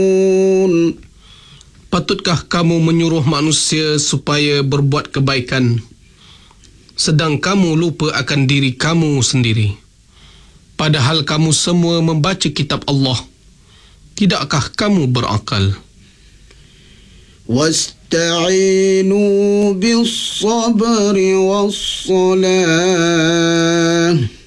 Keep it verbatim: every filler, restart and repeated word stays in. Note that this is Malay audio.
Patutkah kamu menyuruh manusia supaya berbuat kebaikan, sedang kamu lupa akan diri kamu sendiri? Padahal kamu semua membaca kitab Allah. Tidakkah kamu berakal? Wasta'inu bis sabri was salah.